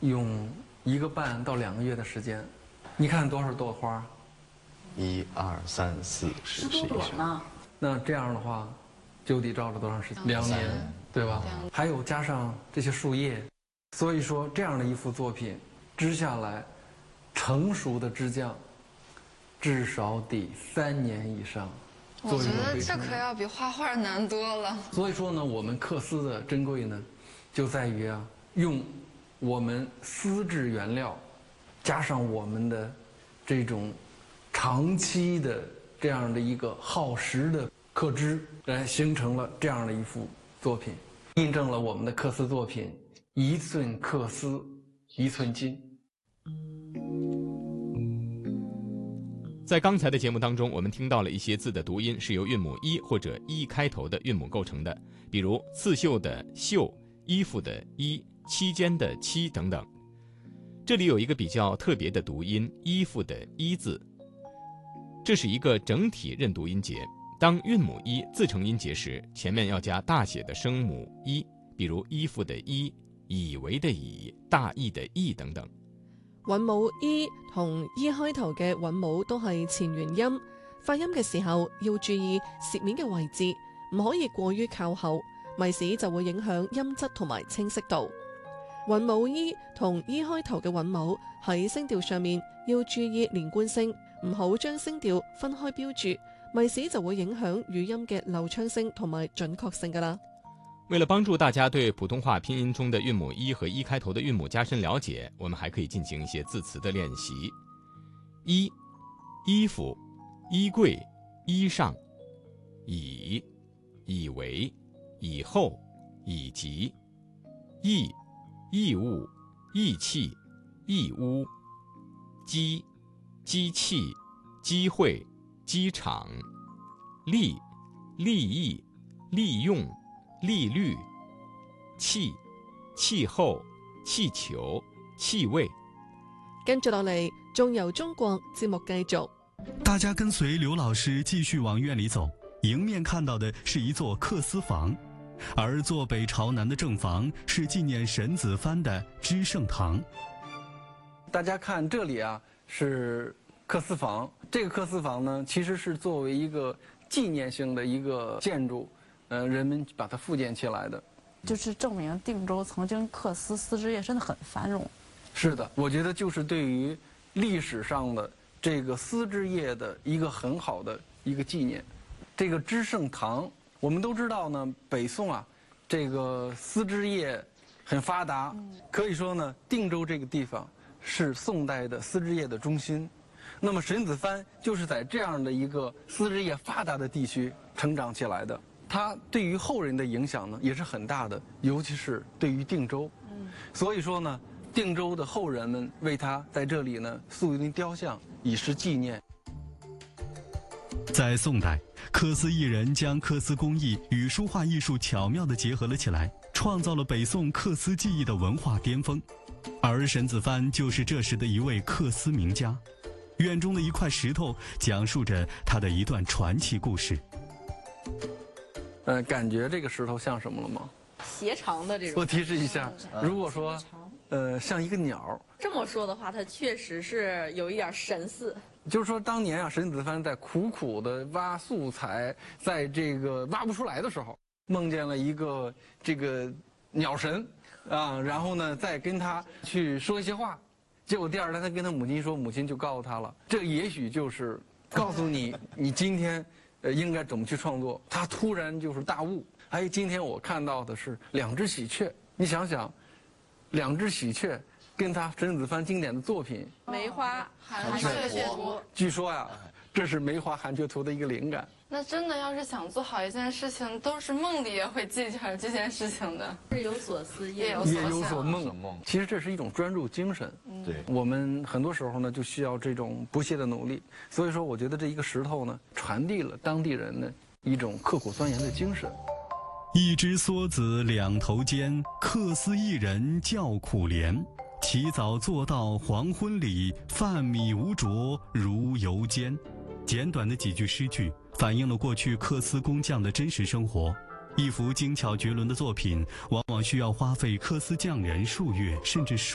用1个半到2个月的时间。你看多少朵花 ？1、2、3、4、 10多朵呢。 那这样的话，就得照了多长时间？2年，对吧？还有加上这些树叶，所以说这样的一幅作品织下来，成熟的织匠至少得3年以上。 我觉得这可要比画画难多了。 所以说呢，我们缂丝的珍贵呢，就在于用我们丝质原料，加上我们的这种长期的这样的一个耗时的刻织，来形成了这样的一幅作品，印证了我们的缂丝作品“1寸缂丝1寸金”。 在刚才的节目当中，我们听到了一些字的读音是由韵母一或者一开头的韵母构成的，比如刺绣的绣、衣服的衣、期间的期等等。这里有一个比较特别的读音，衣服的衣字，这是一个整体认读音节。当韵母一自成音节时，前面要加大写的声母一，比如衣服的衣、以为的以、大意的意等等。 韻母依同依開頭嘅韻母都係前元音，發音嘅時候要注意舌面嘅位置，唔可以過於靠後，咪使就會影響音質同埋清晰度。韻母依同依開頭嘅韻母喺聲調上面要注意連貫性，唔好將聲調分開標注，咪使就會影響語音嘅流暢性同埋準確性㗎啦。 为了帮助大家对普通话拼音中的韵母一和一开头的韵母加深了解，我们还可以进行一些字词的练习。衣、衣服、衣柜、衣上；以、以为、以后、以及；义、义务、义气、义乌；机、机器、机会、机场；利、利益、利用、利率；气、气候、氣球、氣味。 跟住落嚟，仲由中國節目繼續。 大家跟随刘老师继续往院里走，迎面看到的是一座缂丝房，而坐北朝南的正房是纪念沈子藩的知盛堂。 大家看这里是缂丝房，这个缂丝房呢，其实是作为一个纪念性的一个建筑。人们把它复建起来的， 就是证明定州曾经缂丝丝织业真的很繁荣。 是的，我觉得就是对于历史上的这个丝织业的一个很好的一个纪念。这个知盛堂，我们都知道呢，北宋这个丝织业很发达，可以说呢，定州这个地方是宋代的丝织业的中心。那么沈子藩就是在这样的一个丝织业发达的地区成长起来的。他对于后人的影响呢也是很大的，尤其是对于定州。所以说呢，定州的后人们为他在这里呢塑一尊雕像，以示纪念。 在宋代，缂丝艺人将缂丝工艺与书画艺术巧妙地结合了起来，创造了北宋缂丝技艺的文化巅峰。而沈子藩就是这时的一位缂丝名家。院中的一块石头讲述着他的一段传奇故事。 感觉这个石头像什么了吗？ 斜长的这种。 我提示一下，如果说，像一个鸟。 这么说的话，它确实是有一点神似。 就是说，当年沈子藩在苦苦的挖素材，在这个挖不出来的时候，梦见了一个这个鸟神，然后呢，再跟他去说一些话，结果第二天他跟他母亲说，母亲就告诉他了，这也许就是告诉你，你今天。应该怎么去创作？他突然就是大悟，今天我看到的是2只喜鹊。你想想，2只喜鹊跟他沈子藩经典的作品 《梅花寒雀图》， 据说这是《梅花寒雀图》的一个灵感。 那真的要是想做好一件事情，都是梦里也会记下这件事情的。 日有所思，夜有所梦。其实这是一种专注精神。 对， 我们很多时候呢，就需要这种不懈的努力。所以说，我觉得这一个石头呢，传递了当地人的一种刻苦钻研的精神。 一只梭子2头尖，缂丝艺人叫苦怜。起早做到黄昏里，饭米无着如油煎。简短的几句诗句反映了过去缂丝工匠的真实生活。一幅精巧绝伦的作品，往往需要花费缂丝匠人数月甚至数